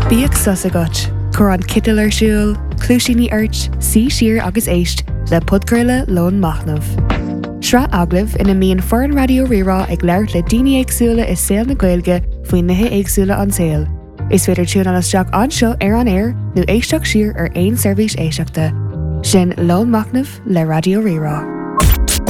Bíag sus agat, chur an citil ar siúl, clúisíní airt, sí siar agus éist le podcurla Lón Machnamh. Sra aglah ina míon foran radio rirá ag leirt le daoine éagsúla is saoil na Gaeilge faoin nithe éagsúla an saoil. Is féidir tún an isteach anseo ar an air nó éisteach siar ar aon seirbhís éisteachta. Sin Lón Machnamh le radio rirá.